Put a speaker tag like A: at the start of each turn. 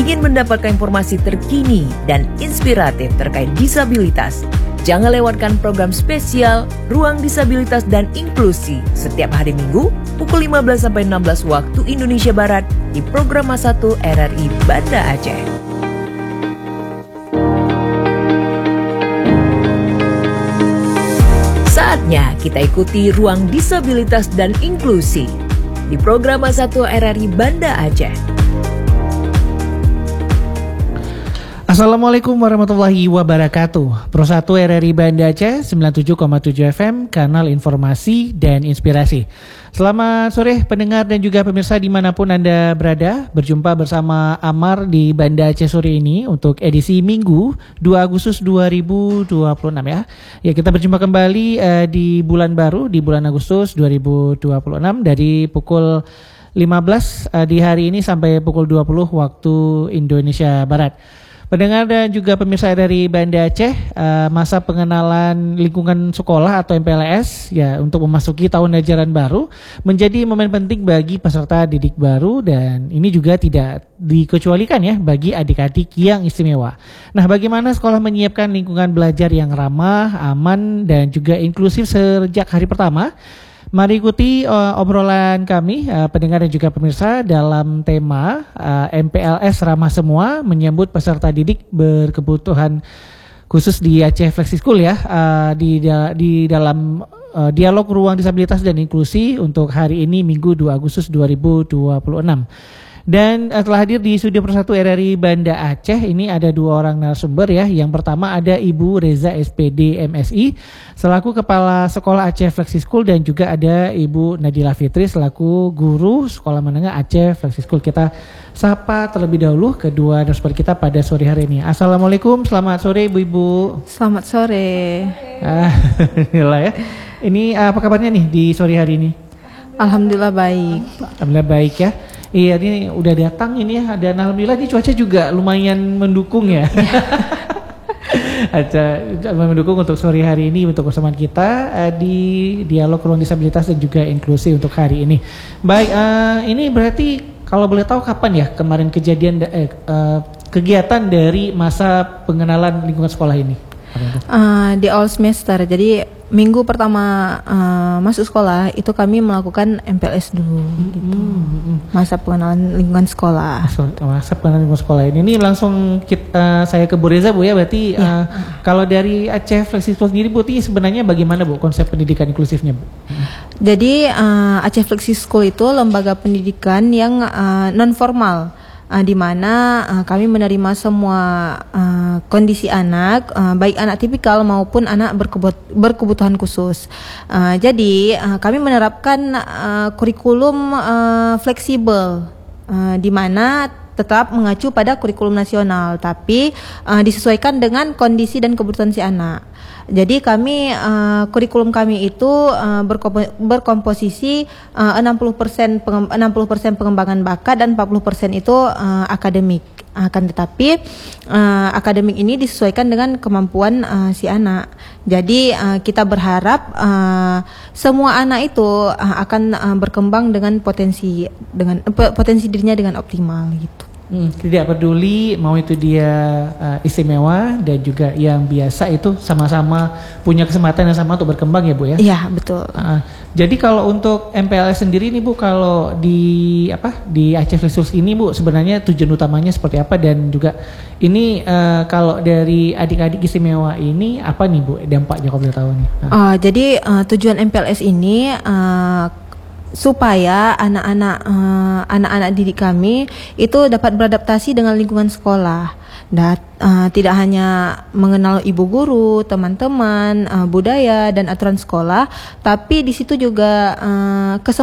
A: Ingin mendapatkan informasi terkini dan inspiratif terkait disabilitas? Jangan lewatkan program spesial Ruang Disabilitas dan Inklusi setiap hari Minggu pukul 15-16 waktu Indonesia Barat di program Mas 1 RRI Banda Aceh. Saatnya kita ikuti Ruang Disabilitas dan Inklusi di program Mas 1 RRI Banda Aceh.
B: Assalamualaikum warahmatullahi wabarakatuh. Pro 1 RRI Banda Aceh 97,7 FM, kanal informasi dan inspirasi. Selamat sore pendengar dan juga pemirsa dimanapun Anda berada. Berjumpa bersama Amar di Banda Aceh sore ini untuk edisi Minggu 2 Agustus 2026 ya. Ya, kita berjumpa kembali di bulan baru, di bulan Agustus 2026 dari pukul 15 di hari ini sampai pukul 20 waktu Indonesia Barat. Pendengar dan juga pemirsa dari Banda Aceh, masa pengenalan lingkungan sekolah atau MPLS ya untuk memasuki tahun ajaran baru menjadi momen penting bagi peserta didik baru, dan ini juga tidak dikecualikan ya bagi adik-adik yang istimewa. Nah, bagaimana sekolah menyiapkan lingkungan belajar yang ramah, aman dan juga inklusif sejak hari pertama? Mari ikuti obrolan kami pendengar dan juga pemirsa dalam tema MPLS Ramah Semua menyambut peserta didik berkebutuhan khusus di Aceh Flexi School ya, di dalam dialog Ruang Disabilitas dan Inklusi untuk hari ini Minggu 2 Agustus 2026. Dan telah hadir di studio Pro 1 RRI Banda Aceh ini ada dua orang narasumber ya. Yang pertama ada Ibu Reza SPD MSI selaku Kepala Sekolah Aceh Flexi School, dan juga ada Ibu Nadila Fitri selaku Guru Sekolah Menengah Aceh Flexi School. Kita sapa terlebih dahulu kedua narasumber kita pada sore hari ini. Assalamualaikum, selamat sore Ibu-ibu.
C: Selamat sore.
B: Alhamdulillah ya. Ini apa kabarnya nih di sore hari ini?
C: Alhamdulillah baik.
B: Alhamdulillah baik ya. Iya, ini udah datang ini ya, dan alhamdulillah ini cuaca juga lumayan mendukung ya. Mendukung untuk sore hari ini untuk persamaan kita di dialog Ruang Disabilitas dan juga Inklusi untuk hari ini. Baik, ini berarti kalau boleh tahu kapan ya kemarin kejadian kegiatan dari masa pengenalan lingkungan sekolah ini?
C: Di awal semester, jadi minggu pertama masuk sekolah itu kami melakukan MPLS dulu gitu. Masa pengenalan lingkungan sekolah.
B: Masa pengenalan lingkungan sekolah ini langsung saya ke Bu Reza Bu ya, berarti ya. Kalau dari Aceh Flexi School sendiri Bu, sebenarnya bagaimana Bu konsep pendidikan inklusifnya Bu?
C: Jadi Aceh Flexi School itu lembaga pendidikan yang non formal, di mana kami menerima semua kondisi anak, baik anak tipikal maupun anak berkebutuhan khusus. Jadi kami menerapkan kurikulum fleksibel, di mana tetap mengacu pada kurikulum nasional, tapi disesuaikan dengan kondisi dan kebutuhan si anak. Jadi kami kurikulum kami itu berkomposisi 60% pengembangan bakat dan 40% itu akademik. Akan tetapi akademik ini disesuaikan dengan kemampuan si anak. Jadi kita berharap semua anak itu akan berkembang dengan potensi dirinya dengan optimal gitu.
B: Tidak peduli mau itu dia istimewa dan juga yang biasa, itu sama-sama punya kesempatan yang sama untuk berkembang ya Bu ya?
C: Iya betul.
B: Jadi kalau untuk MPLS sendiri nih Bu, kalau di Aceh Flexi School ini Bu, sebenarnya tujuan utamanya seperti apa, dan juga ini kalau dari adik-adik istimewa ini apa nih Bu dampaknya kalau boleh tahu nih?
C: Jadi tujuan MPLS ini supaya anak-anak didik kami itu dapat beradaptasi dengan lingkungan sekolah, dan tidak hanya mengenal ibu guru, teman-teman, budaya dan aturan sekolah, tapi di situ juga